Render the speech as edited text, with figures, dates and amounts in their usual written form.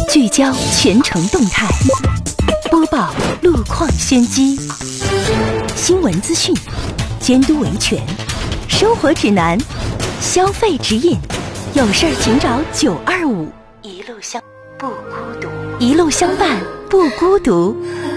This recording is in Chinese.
聚焦全城动态，播报路况先机，新闻资讯，监督维权，生活指南，消费指引，有事儿请找925，一路相不孤独，一路相伴不孤独。